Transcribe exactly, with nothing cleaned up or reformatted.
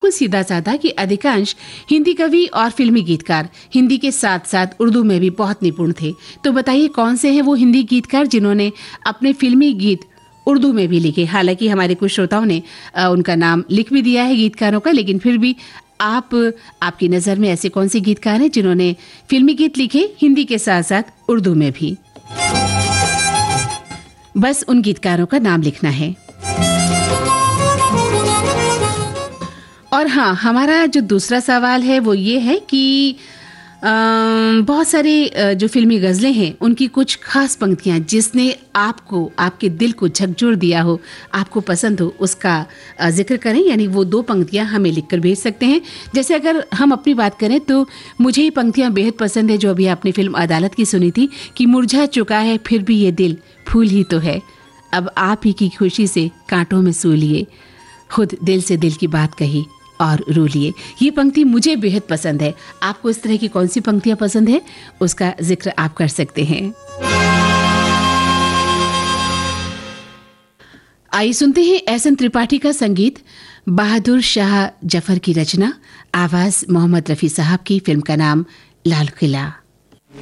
बिल्कुल सीधा साधा कि अधिकांश हिंदी कवि और फिल्मी गीतकार हिंदी के साथ साथ उर्दू में भी बहुत निपुण थे। तो बताइए कौन से हैं वो हिंदी गीतकार जिन्होंने अपने फिल्मी गीत उर्दू में भी लिखे। हालांकि हमारे कुछ श्रोताओं ने आ, उनका नाम लिख भी दिया है गीतकारों का, लेकिन फिर भी आप आपकी नज़र में ऐसे कौन से गीतकार हैं जिन्होंने फिल्मी गीत लिखे हिंदी के साथ साथ उर्दू में भी? बस उन गीतकारों का नाम लिखना है। और हाँ, हमारा जो दूसरा सवाल है वो ये है कि अम, बहुत सारे जो फिल्मी गज़लें हैं उनकी कुछ खास पंक्तियां जिसने आपको आपके दिल को झकझोर दिया हो, आपको पसंद हो, उसका जिक्र करें। यानी वो दो पंक्तियां हमें लिखकर भेज सकते हैं। जैसे अगर हम अपनी बात करें तो मुझे ये पंक्तियां बेहद पसंद है जो अभी आपने फिल्म अदालत की सुनी थी कि मुरझा चुका है फिर भी ये दिल फूल ही तो है, अब आप ही की खुशी से कांटों में सू लिए, खुद दिल से दिल की बात कही और रो लिए। ये पंक्ति मुझे बेहद पसंद है। आपको इस तरह की कौन सी पंक्तियां पसंद है, उसका जिक्र आप कर सकते हैं। आइए सुनते हैं एहसन त्रिपाठी का संगीत, बहादुर शाह जफर की रचना, आवाज मोहम्मद रफी साहब की। फिल्म का नाम लाल किला।